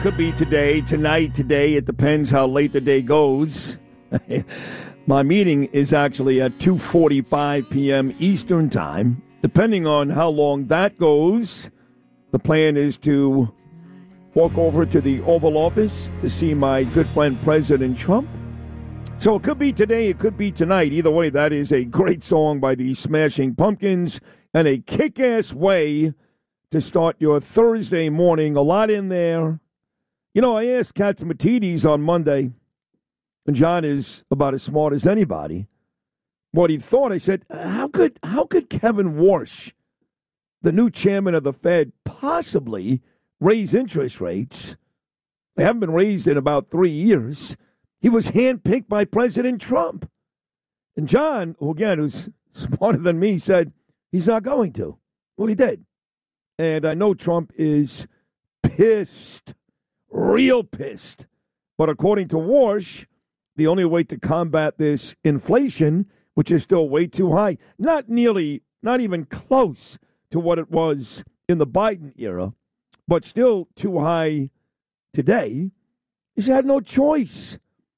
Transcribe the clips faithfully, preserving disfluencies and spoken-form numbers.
Could be today, tonight, today. It depends how late the day goes. My meeting is actually at two forty-five p.m. Eastern Time. Depending on how long that goes, the plan is to walk over to the Oval Office to see my good friend President Trump. So it could be today, it could be tonight. Either way, that is a great song by the Smashing Pumpkins and a kick-ass way to start your Thursday morning. A lot in there. You know, I asked Catsimatidis on Monday, and John is about as smart as anybody, what he thought. I said, how could how could Kevin Warsh, the new chairman of the Fed, possibly raise interest rates? They haven't been raised in about three years. He was handpicked by President Trump. And John, who again, who's smarter than me, said he's not going to. Well, he did. And I know Trump is pissed. Real pissed. But according to Warsh, the only way to combat this inflation, which is still way too high, not nearly, not even close to what it was in the Biden era, but still too high today, is you had no choice.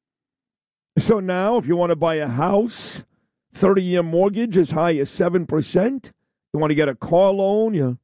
So now, if you want to buy a house, thirty-year mortgage as high as seven percent, you want to get a car loan, your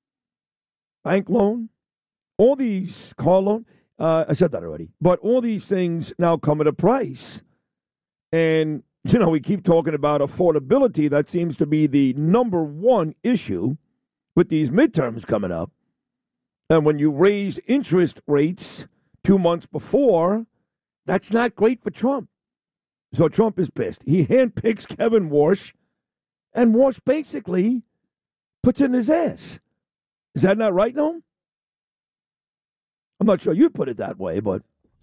bank loan, all these car loan, uh, I said that already, but all these things now come at a price. And, you know, we keep talking about affordability. That seems to be the number one issue with these midterms coming up. And when you raise interest rates two months before, that's not great for Trump. So Trump is pissed. He handpicks Kevin Warsh, and Warsh basically puts it in his ass. Is that not right, Noam? I'm not sure you'd put it that way, but...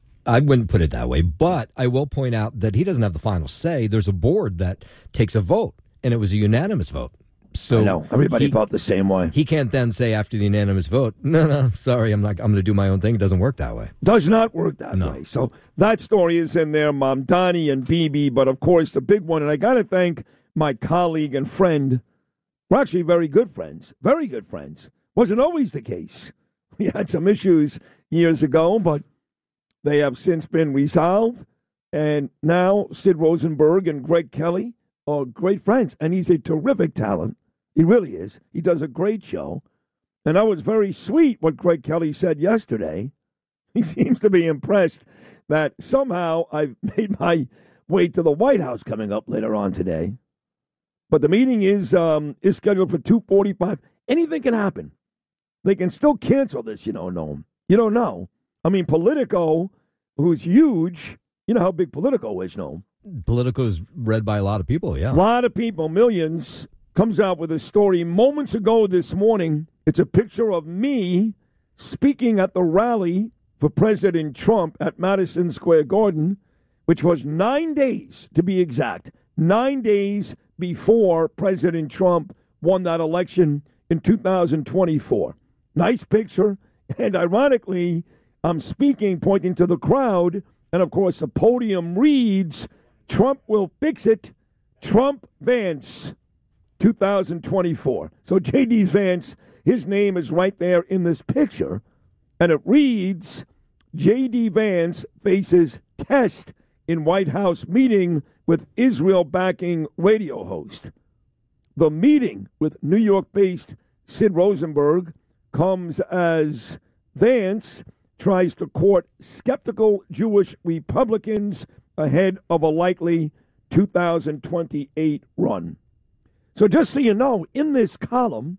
I wouldn't put it that way, but I will point out that he doesn't have the final say. There's a board that takes a vote, and it was a unanimous vote. So I know. Everybody he, vote the same way. He can't then say after the unanimous vote, no, no, sorry, I'm not. I'm going to do my own thing. It doesn't work that way. Does not work that no. way. So that story is in there, Mom, Donnie and Bibi, but of course the big one, and I got to thank my colleague and friend. We're actually very good friends, very good friends. Wasn't always the case. We had some issues years ago, but they have since been resolved. And now Sid Rosenberg and Greg Kelly are great friends. And he's a terrific talent. He really is. He does a great show. And that was very sweet what Greg Kelly said yesterday. He seems to be impressed that somehow I've made my way to the White House coming up later on today. But the meeting is um, is scheduled for two forty-five. Anything can happen. They can still cancel this, you don't know. You don't know. I mean, Politico, who's huge, you know how big Politico is, no? Politico is read by a lot of people, yeah. A lot of people, millions, comes out with a story moments ago this morning. It's a picture of me speaking at the rally for President Trump at Madison Square Garden, which was nine days, to be exact, nine days before President Trump won that election in two thousand twenty-four. Nice picture. And ironically, I'm speaking, pointing to the crowd. And, of course, the podium reads, Trump will fix it. Trump Vance, two thousand twenty-four. So J D. Vance, his name is right there in this picture. And it reads, J D. Vance faces test in White House meeting with Israel-backing radio host. The meeting with New York-based Sid Rosenberg comes as Vance tries to court skeptical Jewish Republicans ahead of a likely two thousand twenty-eight run. So just so you know, in this column,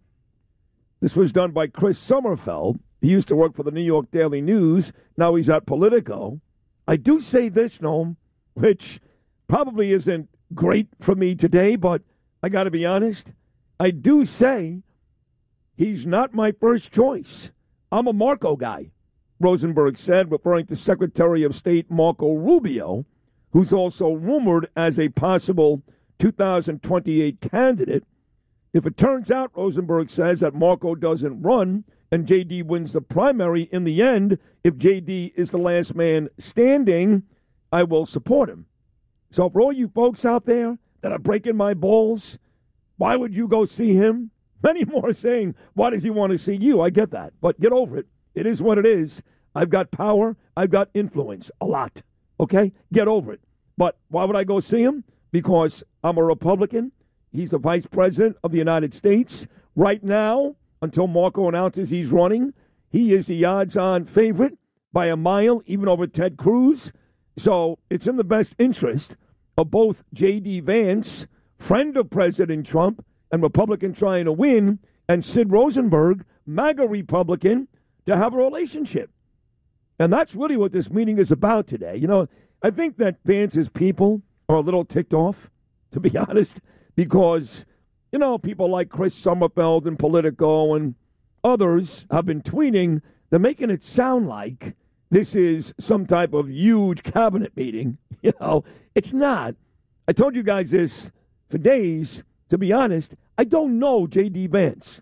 this was done by Chris Sommerfeld. He used to work for the New York Daily News. Now he's at Politico. I do say this, Noam, which probably isn't great for me today, but I got to be honest. I do say he's not my first choice. I'm a Marco guy, Rosenberg said, referring to Secretary of State Marco Rubio, who's also rumored as a possible two thousand twenty-eight candidate. If it turns out, Rosenberg says, that Marco doesn't run and J D wins the primary in the end, if J D is the last man standing, I will support him. So for all you folks out there that are breaking my balls, why would you go see him? Many more are saying, why does he want to see you? I get that. But get over it. It is what it is. I've got power. I've got influence. A lot. Okay? Get over it. But why would I go see him? Because I'm a Republican. He's the vice president of the United States. Right now, until Marco announces he's running, he is the odds-on favorite by a mile, even over Ted Cruz. So it's in the best interest of both J D. Vance, friend of President Trump and Republican trying to win, and Sid Rosenberg, MAGA Republican, to have a relationship. And that's really what this meeting is about today. You know, I think that Vance's people are a little ticked off, to be honest, because, you know, people like Chris Sommerfeld and Politico and others have been tweeting. They're making it sound like this is some type of huge cabinet meeting. You know, it's not. I told you guys this for days. To be honest, I don't know J D. Vance.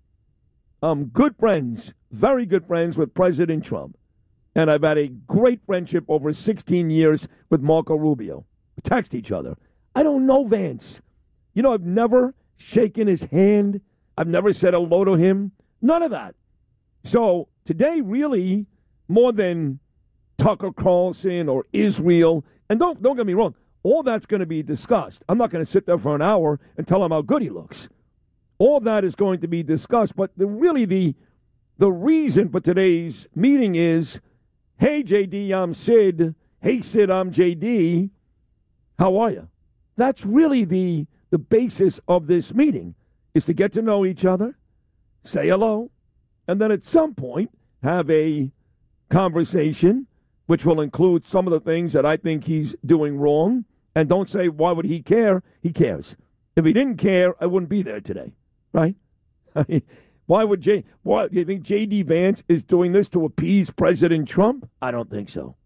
I'm good friends, very good friends with President Trump. And I've had a great friendship over sixteen years with Marco Rubio. We text each other. I don't know Vance. You know, I've never shaken his hand. I've never said hello to him. None of that. So today, really, more than Tucker Carlson or Israel, and don't don't get me wrong, all that's going to be discussed. I'm not going to sit there for an hour and tell him how good he looks. All that is going to be discussed, but the, really the the reason for today's meeting is, hey, J D, I'm Sid. Hey, Sid, I'm J D. How are you? That's really the the basis of this meeting, is to get to know each other, say hello, and then at some point have a conversation which will include some of the things that I think he's doing wrong. And don't say, why would he care? He cares. If he didn't care, I wouldn't be there today, right? I mean, why would J? Why do you think J D. Vance is doing this to appease President Trump? I don't think so.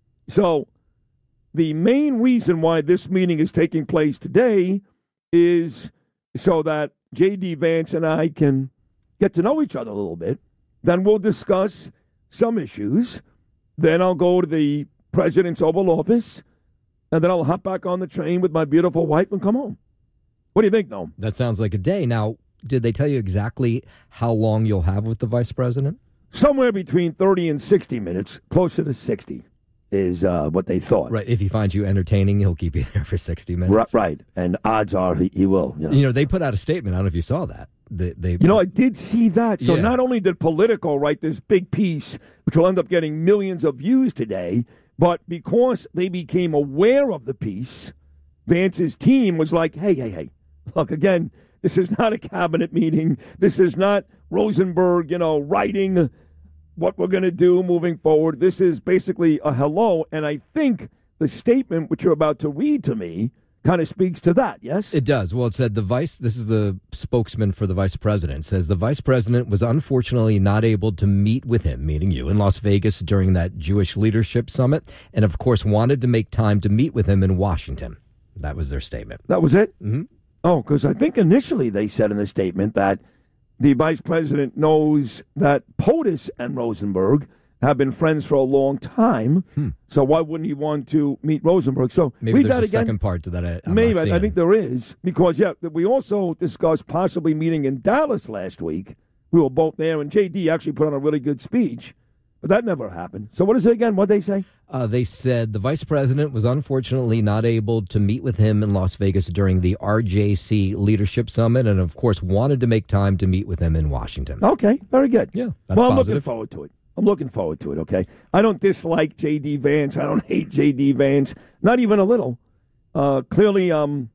So the main reason why this meeting is taking place today is so that J D. Vance and I can get to know each other a little bit. Then we'll discuss some issues. Then I'll go to the president's Oval Office, and then I'll hop back on the train with my beautiful wife and come home. What do you think, Noam? That sounds like a day. Now, did they tell you exactly how long you'll have with the vice president? Somewhere between thirty and sixty minutes, closer to sixty is uh, what they thought. Right. If he finds you entertaining, he'll keep you there for sixty minutes. Right. right. And odds are he, he will. You know. you know, they put out a statement. I don't know if you saw that. They, they, you know, I did see that. So yeah. Not only did Politico write this big piece, which will end up getting millions of views today, but because they became aware of the piece, Vance's team was like, hey, hey, hey, look, again, this is not a cabinet meeting. This is not Rosenberg, you know, writing what we're going to do moving forward. This is basically a hello. And I think the statement which you're about to read to me kind of speaks to that, yes? It does. Well, it said the vice, this is the spokesman for the vice president, says the vice president was unfortunately not able to meet with him, meaning you, in Las Vegas during that Jewish leadership summit, and of course wanted to make time to meet with him in Washington. That was their statement. That was it? Mm-hmm. Oh, because I think initially they said in the statement that the vice president knows that POTUS and Rosenberg have been friends for a long time, hmm. so why wouldn't he want to meet Rosenberg? So maybe read there's that a again. second part to that. I, I'm maybe not I, I think there is, because yeah, we also discussed possibly meeting in Dallas last week. We were both there, and J D actually put on a really good speech, but that never happened. So what is it again? What they say? Uh, they said the vice president was unfortunately not able to meet with him in Las Vegas during the R J C Leadership Summit, and of course wanted to make time to meet with him in Washington. Okay, very good. Yeah, that's well, I'm positive. looking forward to it. I'm looking forward to it, okay? I don't dislike J D. Vance. I don't hate J D. Vance, not even a little. Uh, clearly, um,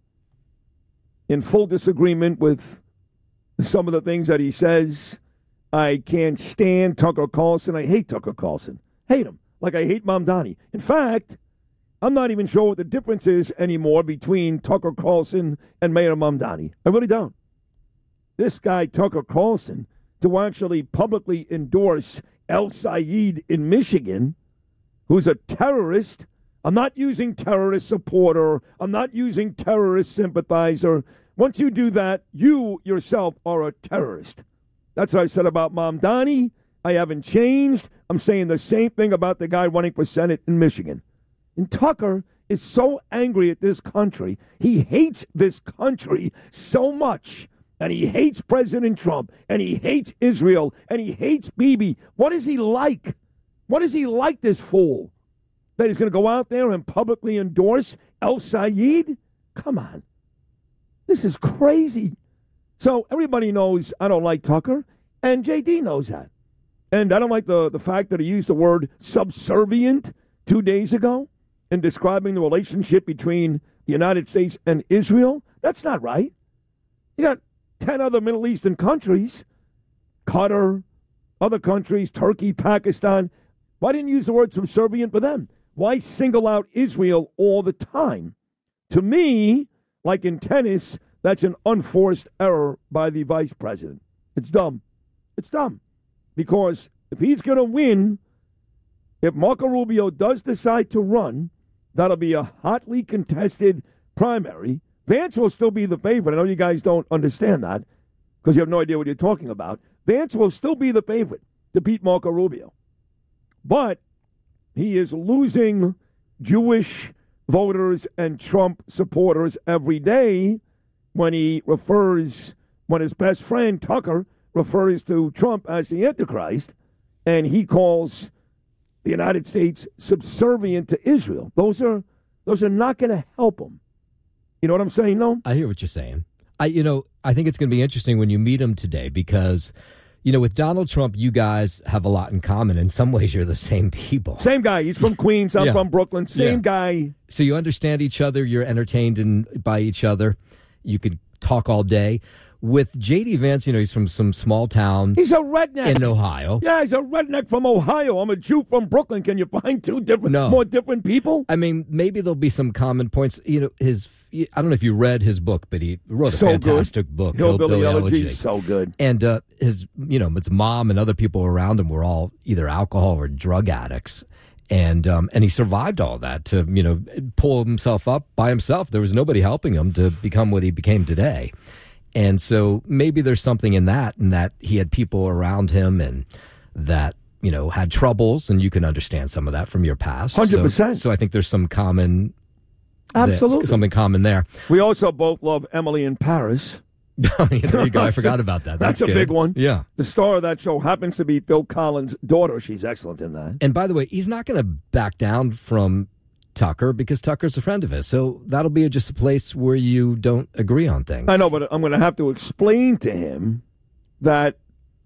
in full disagreement with some of the things that he says. I can't stand Tucker Carlson. I hate Tucker Carlson. Hate him. Like I hate Mamdani. In fact, I'm not even sure what the difference is anymore between Tucker Carlson and Mayor Mamdani. I really don't. This guy, Tucker Carlson, to actually publicly endorse El Sayed in Michigan, who's a terrorist. I'm not using terrorist supporter. I'm not using terrorist sympathizer. Once you do that, you yourself are a terrorist. That's what I said about Mamdani. I haven't changed. I'm saying the same thing about the guy running for Senate in Michigan. And Tucker is so angry at this country. He hates this country so much. And he hates President Trump. And he hates Israel. And he hates Bibi. What is he like? What is he like, this fool? That he's going to go out there and publicly endorse El Sayed? Come on. This is crazy. So everybody knows I don't like Tucker, and J D knows that. And I don't like the, the fact that he used the word subservient two days ago in describing the relationship between the United States and Israel. That's not right. You got ten other Middle Eastern countries, Qatar, other countries, Turkey, Pakistan. Why didn't you use the word subservient for them? Why single out Israel all the time? To me, like in tennis, that's an unforced error by the vice president. It's dumb. It's dumb. Because if he's going to win, if Marco Rubio does decide to run, that'll be a hotly contested primary. Vance will still be the favorite. I know you guys don't understand that because you have no idea what you're talking about. Vance will still be the favorite to beat Marco Rubio. But he is losing Jewish voters and Trump supporters every day when he refers, when his best friend Tucker refers to Trump as the Antichrist, and he calls the United States subservient to Israel. Those are those are not going to help him. You know what I'm saying, no? I hear what you're saying. I, you know, I think it's going to be interesting when you meet him today because, you know, with Donald Trump, you guys have a lot in common. In some ways, you're the same people. Same guy. He's from Queens. I'm yeah. from Brooklyn. Same yeah. guy. So you understand each other. You're entertained in, by each other. You could talk all day. With J D. Vance, you know, he's from some small town. He's a redneck. In Ohio. Yeah, he's a redneck from Ohio. I'm a Jew from Brooklyn. Can you find two different, no. more different people? I mean, maybe there'll be some common points. You know, his, I don't know if you read his book, but he wrote a so fantastic good. book. Hillbilly Hillbilly Elegy. Elegy. So good. And uh, his, you know, his mom and other people around him were all either alcohol or drug addicts. And um, and he survived all that to, you know, pull himself up by himself. There was nobody helping him to become what he became today. And so maybe there's something in that, and that he had people around him and that, you know, had troubles, and you can understand some of that from your past. one hundred percent. So, so I think there's some common, Absolutely. something common there. We also both love Emily in Paris. There you go. I forgot about that. That's, That's a good. big one. Yeah. The star of that show happens to be Bill Collins' daughter. She's excellent in that. And by the way, he's not going to back down from Tucker because Tucker's a friend of his. So that'll be just a place where you don't agree on things. I know, but I'm going to have to explain to him that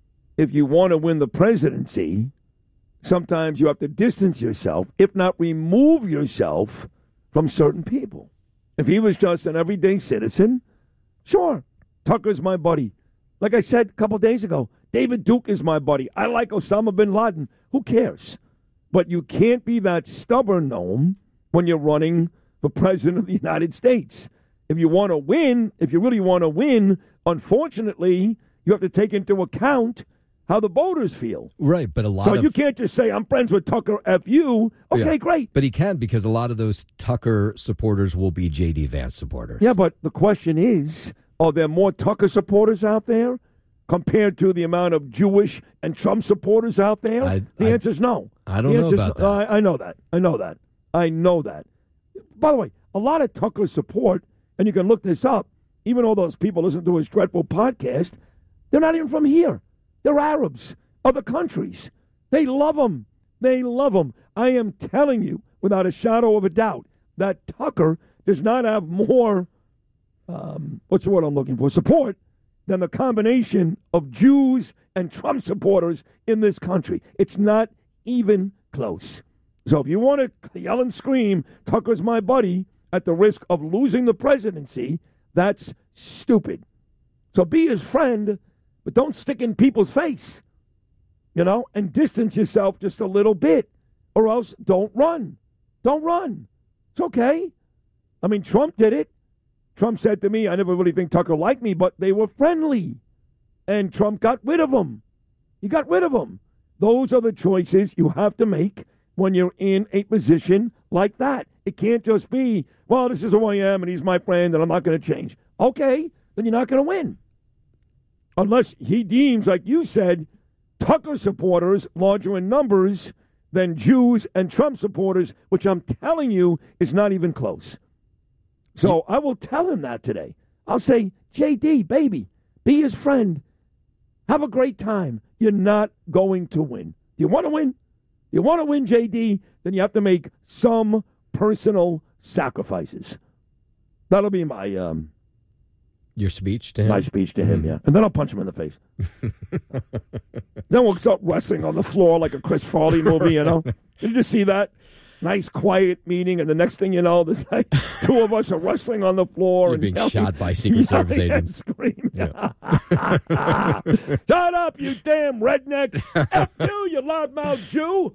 if you want to win the presidency, sometimes you have to distance yourself, if not remove yourself from certain people. If he was just an everyday citizen, sure, Tucker's my buddy. Like I said a couple days ago, David Duke is my buddy. I like Osama bin Laden. Who cares? But you can't be that stubborn, Noam, when you're running for president of the United States. If you want to win, if you really want to win, unfortunately, you have to take into account how the voters feel. Right, but a lot so of... you can't just say, I'm friends with Tucker, F you. Okay, yeah, great. But he can, because a lot of those Tucker supporters will be J D. Vance supporters. Yeah, but the question is, are there more Tucker supporters out there compared to the amount of Jewish and Trump supporters out there? I, the I, answer is no. I don't the know about no. that. I, I know that. I know that. I know that. By the way, a lot of Tucker support, and you can look this up, even all those people listen to his dreadful podcast, they're not even from here. They're Arabs, other countries. They love him. They love him. I am telling you, without a shadow of a doubt, that Tucker does not have more, um, what's the word I'm looking for, support than the combination of Jews and Trump supporters in this country. It's not even close. So if you want to yell and scream, Tucker's my buddy, at the risk of losing the presidency, that's stupid. So be his friend, but don't stick in people's face, you know, and distance yourself just a little bit, or else don't run. Don't run. It's okay. I mean, Trump did it. Trump said to me, I never really think Tucker liked me, but they were friendly. And Trump got rid of him. He got rid of him. Those are the choices you have to make when you're in a position like that. It can't just be, well, this is who I am, and he's my friend, and I'm not going to change. Okay, then you're not going to win. Unless he deems, like you said, Tucker supporters larger in numbers than Jews and Trump supporters, which I'm telling you is not even close. So I will tell him that today. I'll say, J D, baby, be his friend. Have a great time. You're not going to win. Do you want to win? You want to win, J D, then you have to make some personal sacrifices. That'll be my um, your speech to him. My speech to him, mm. yeah, and then I'll punch him in the face. Then we'll start wrestling on the floor like a Chris Farley movie. You know, did you just see that? Nice, quiet meeting, and the next thing you know, there's like two of us are wrestling on the floor. You're and being yelling, shot by Secret Service agents. Screaming. Yeah. Shut up, you damn redneck. F you, you loudmouth Jew.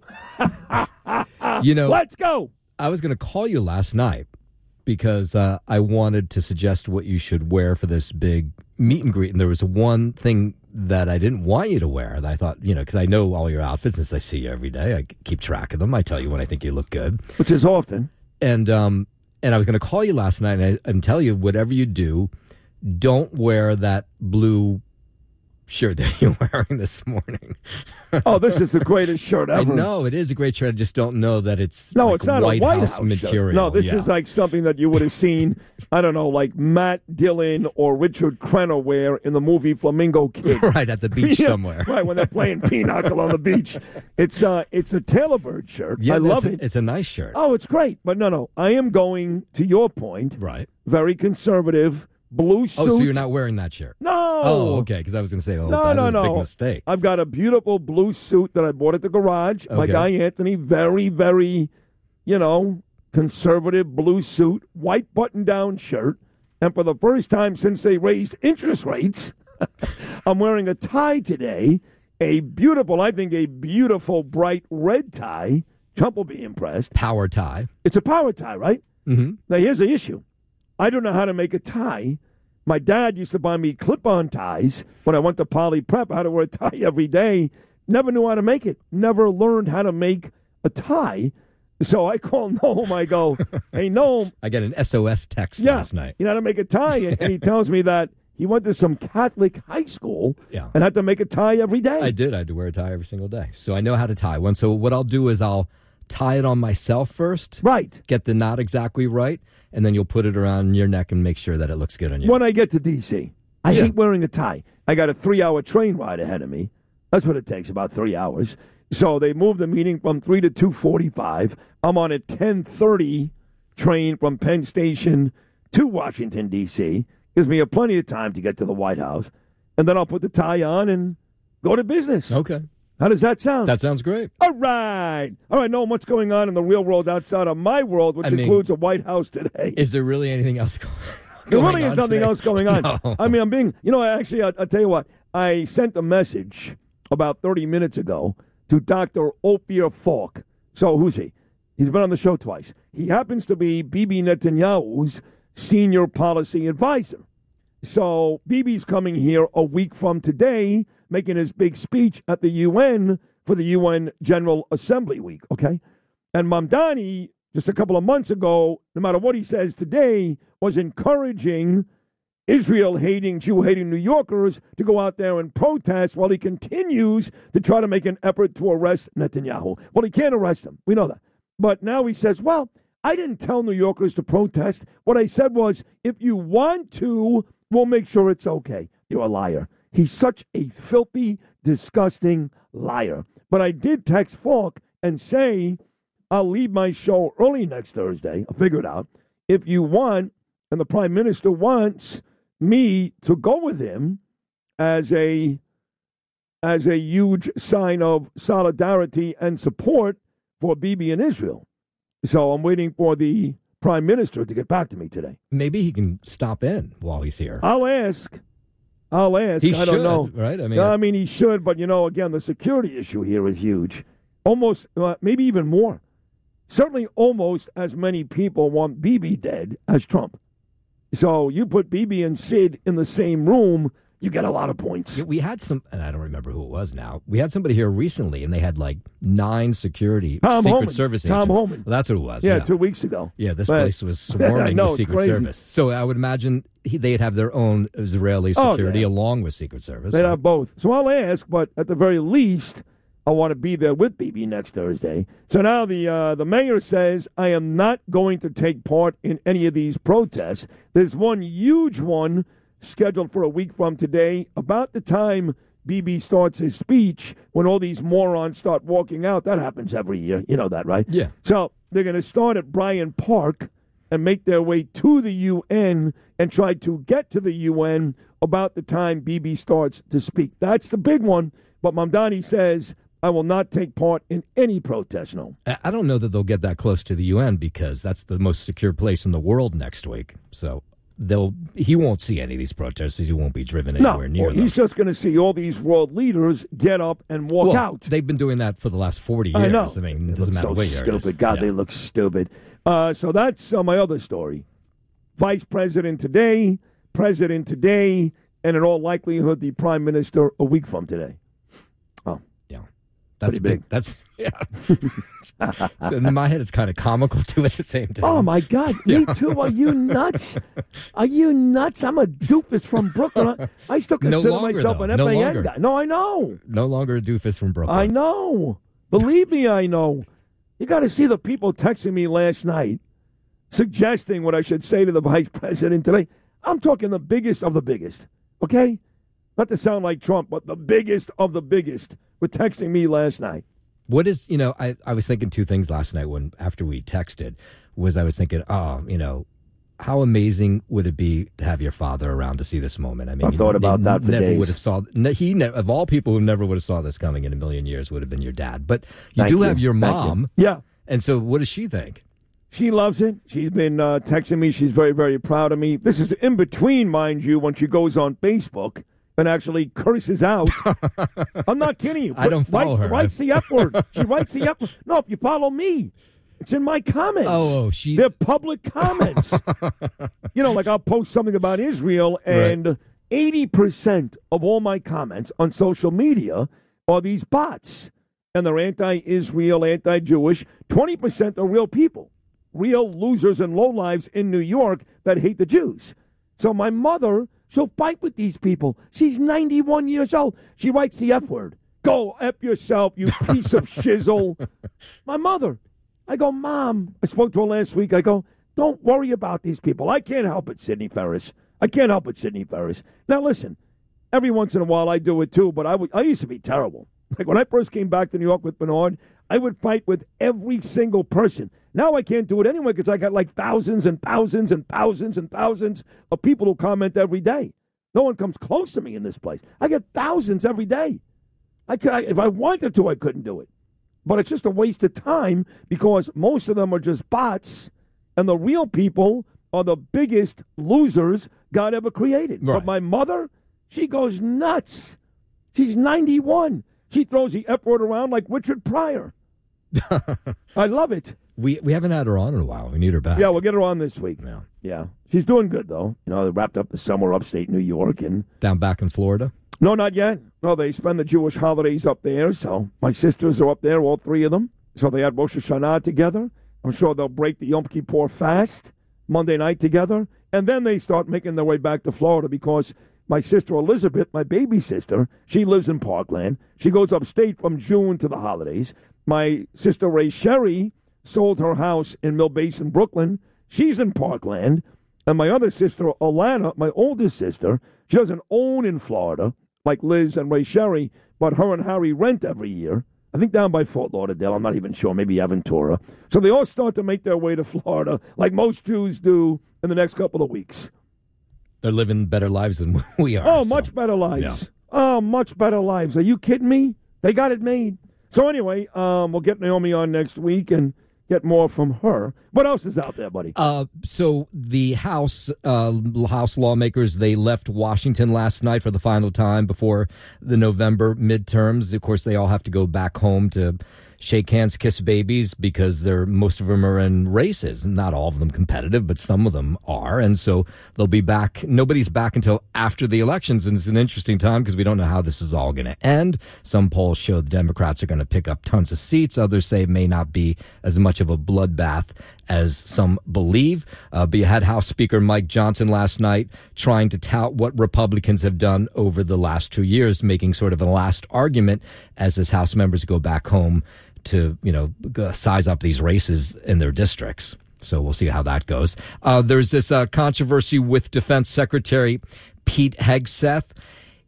You know, let's go. I was going to call you last night because uh, I wanted to suggest what you should wear for this big meet and greet. And there was one thing that I didn't want you to wear that I thought, you know, because I know all your outfits since I see you every day. I keep track of them. I tell you when I think you look good. Which is often. And um, and I was going to call you last night and, I, and tell you, whatever you do, don't wear that blue shirt that you're wearing this morning. Oh, this is the greatest shirt ever. I know, it is a great shirt. I just don't know that it's no, like it's not White, a White House, House material. Shirt. No, this yeah. is like something that you would have seen, I don't know, like Matt Dillon or Richard Crenna wear in the movie Flamingo Kid. Right, at the beach yeah, somewhere. Right, when they're playing pinochle on the beach. It's uh, it's a Taylor Bird shirt. Yeah, I love a, it. It's a nice shirt. Oh, it's great. But no, no, I am going, to your point, right. very conservative, blue suit. Oh, so you're not wearing that shirt? No. Oh, okay, because I was going to say, oh, no, that no, is a no. big mistake. I've got a beautiful blue suit that I bought at the garage. Okay. My guy Anthony, very, very, you know, conservative blue suit, white button-down shirt. And for the first time since they raised interest rates, I'm wearing a tie today, a beautiful, I think a beautiful bright red tie. Trump will be impressed. Power tie. It's a power tie, right? Mm-hmm. Now, here's the issue. I don't know how to make a tie. My dad used to buy me clip-on ties when I went to Poly Prep. I had to wear a tie every day. Never knew how to make it. Never learned how to make a tie. So I call Noam. I go, hey, Noam. I get an S O S text yeah, last night. You know how to make a tie? And, and he tells me that he went to some Catholic high school yeah. and had to make a tie every day. I did. I had to wear a tie every single day. So I know how to tie one. So what I'll do is I'll tie it on myself first. Right. Get the knot exactly right. And then you'll put it around your neck and make sure that it looks good on you. When I get to D C, I yeah. hate wearing a tie. I got a three-hour train ride ahead of me. That's what it takes, about three hours. So they moved the meeting from three to two forty-five. I'm on a ten thirty train from Penn Station to Washington, D C. Gives me a plenty of time to get to the White House. And then I'll put the tie on and go to business. Okay. How does that sound? That sounds great. All right. All right, Noam, what's going on in the real world outside of my world, which I mean, includes a White House today? Is there really anything else going on? There really is nothing today? else going on. No. I mean, I'm being, you know, actually, I'll, I'll tell you what. I sent a message about thirty minutes ago to Doctor Ophir Falk. So who's he? He's been on the show twice. He happens to be Bibi Netanyahu's senior policy advisor. So Bibi's coming here a week from today, making his big speech at the U N for the U N General Assembly Week, okay? And Mamdani, just a couple of months ago, no matter what he says today, was encouraging Israel-hating, Jew-hating New Yorkers to go out there and protest while he continues to try to make an effort to arrest Netanyahu. Well, he can't arrest him. We know that. But now he says, well, I didn't tell New Yorkers to protest. What I said was, if you want to, we'll make sure it's okay. You're a liar. He's such a filthy, disgusting liar. But I did text Falk and say, I'll leave my show early next Thursday. I'll figure it out. If you want, and the Prime Minister wants me to go with him as a as a huge sign of solidarity and support for Bibi in Israel. So I'm waiting for the Prime Minister to get back to me today. Maybe he can stop in while he's here. I'll ask. I'll ask. He I should, don't know. right? I mean, no, I mean, he should, but, you know, again, the security issue here is huge. Almost, uh, maybe even more. Certainly almost as many people want Bibi dead as Trump. So you put Bibi and Sid in the same room, you get a lot of points. We had some, and I don't remember who it was now. We had somebody here recently, and they had like nine security Tom Secret Homan. Service Tom agents. Homan. Well, that's what it was. Yeah, Yeah, two weeks ago. Yeah, this But, place was swarming know, with it's Secret crazy. Service. So I would imagine he, they'd have their own Israeli Oh, security yeah. along with Secret Service. They'd have both. So I'll ask, but at the very least, I want to be there with Bibi next Thursday. So now the uh, the mayor says, I am not going to take part in any of these protests. There's one huge one scheduled for a week from today, about the time Bibi starts his speech, when all these morons start walking out, that happens every year. You know that, right? Yeah. So they're going to start at Bryant Park and make their way to the U N and try to get to the U N about the time Bibi starts to speak. That's the big one. But Mamdani says, I will not take part in any protest, no. I don't know that they'll get that close to the U N because that's the most secure place in the world next week. So they'll he won't see any of these protesters. He won't be driven anywhere no, near well, them. He's just going to see all these world leaders get up and walk well, out. They've been doing that for the last forty years. I know. I mean, it it doesn't matter so what year stupid. it is. God, yeah. they look stupid. Uh, so that's uh, my other story. Vice President today, President today, and in all likelihood, the Prime Minister a week from today. Oh. Yeah. That's Pretty big. big. That's, yeah. So in my head, it's kind of comical, too, at the same time. Oh, my God. Me Yeah. too. Are you nuts? Are you nuts? I'm a doofus from Brooklyn. I, I still No consider longer, myself though. an No F A N longer. guy. No, I know. No longer a doofus from Brooklyn. I know. Believe me, I know. You got to see the people texting me last night, suggesting what I should say to the vice president today. I'm talking the biggest of the biggest, okay? Not to sound like Trump, but the biggest of the biggest were texting me last night. What is, you know, I, I was thinking two things last night when after we texted, was I was thinking, oh, you know, how amazing would it be to have your father around to see this moment? I mean, I've thought about that for never days. would have saw ne- he ne- of all people who never would have saw this coming in a million years would have been your dad. But you Thank do you. have your Thank mom, you. Yeah. and so what does she think? She loves it. She's been uh, texting me. She's very, very proud of me. This is in between, mind you, when she goes on Facebook and actually curses out. I'm not kidding you. I don't follow writes, her. Writes the F word. She writes the F word. No, if you follow me, it's in my comments. Oh, oh, she. They're public comments. You know, like I'll post something about Israel, and Right. eighty percent of all my comments on social media are these bots. And they're anti-Israel, anti-Jewish. twenty percent are real people, real losers and lowlives in New York that hate the Jews. So my mother, she'll fight with these people. She's ninety-one years old. She writes the F word. Go F yourself, you piece of shizzle. My mother. I go, Mom, I spoke to her last week. I go, don't worry about these people. I can't help it, Sidney Ferris. I can't help it, Sidney Ferris. Now, listen, every once in a while I do it too, but I, w- I used to be terrible. Like when I first came back to New York with Bernard, I would fight with every single person. Now I can't do it anyway because I got like thousands and thousands and thousands and thousands of people who comment every day. No one comes close to me in this place. I get thousands every day. I could, I, if I wanted to, I couldn't do it. But it's just a waste of time because most of them are just bots, and the real people are the biggest losers God ever created. Right. But my mother, she goes nuts. She's ninety-one. She throws the F word around like Richard Pryor. I love it. We we haven't had her on in a while. We need her back. Yeah, we'll get her on this week. Yeah. Yeah. She's doing good, though. You know, they wrapped up the summer upstate New York. and Down back in Florida. No, not yet. No, they spend the Jewish holidays up there. So my sisters are up there, all three of them. So they had Rosh Hashanah together. I'm sure they'll break the Yom Kippur fast Monday night together. And then they start making their way back to Florida because my sister Elizabeth, my baby sister, she lives in Parkland. She goes upstate from June to the holidays. My sister Ray Sherry sold her house in Mill Basin, Brooklyn. She's in Parkland. And my other sister, Alana, my oldest sister, she doesn't own in Florida like Liz and Ray Sherry, but her and Harry rent every year. I think down by Fort Lauderdale. I'm not even sure. Maybe Aventura. So they all start to make their way to Florida like most Jews do in the next couple of weeks. They're living better lives than we are. Oh, so. much better lives. Yeah. Oh, much better lives. Are you kidding me? They got it made. So anyway, um, we'll get Naomi on next week and get more from her. What else is out there, buddy? Uh, so the House uh, House lawmakers, they left Washington last night for the final time before the November midterms. Of course, they all have to go back home to shake hands, kiss babies, because they're most of them are in races. Not all of them competitive, but some of them are. And so they'll be back. Nobody's back until after the elections. And it's an interesting time because we don't know how this is all going to end. Some polls show the Democrats are going to pick up tons of seats. Others say it may not be as much of a bloodbath as some believe. Uh, but you had House Speaker Mike Johnson last night trying to tout what Republicans have done over the last two years, making sort of a last argument as his House members go back home to, you know, size up these races in their districts. So we'll see how that goes. Uh, there's this uh, controversy with Defense Secretary Pete Hegseth.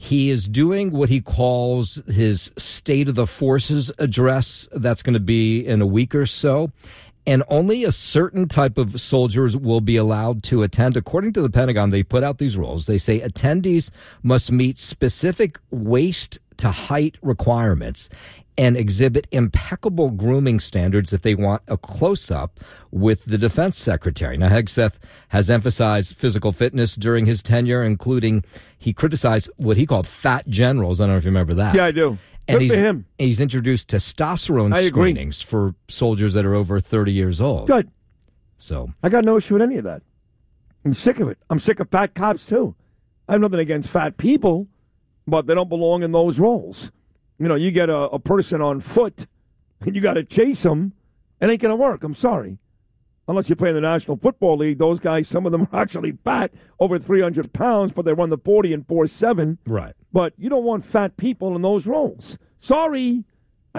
He is doing what he calls his State of the Forces address. That's going to be in a week or so. And only a certain type of soldiers will be allowed to attend. According to the Pentagon, they put out these rules. They say attendees must meet specific waist to height requirements and exhibit impeccable grooming standards if they want a close-up with the defense secretary. Now, Hegseth has emphasized physical fitness during his tenure, including he criticized what he called fat generals. I don't know if you remember that. Yeah, I do. And Good he's, for him. he's introduced testosterone I agree. screenings for soldiers that are over thirty years old. Good. So I got no issue with any of that. I'm sick of it. I'm sick of fat cops, too. I have nothing against fat people, but they don't belong in those roles. You know, you get a, a person on foot, and you got to chase them. It ain't going to work. I'm sorry. Unless you play in the National Football League, those guys, some of them are actually fat, over three hundred pounds, but they run the forty and four seven. Right. But you don't want fat people in those roles. Sorry.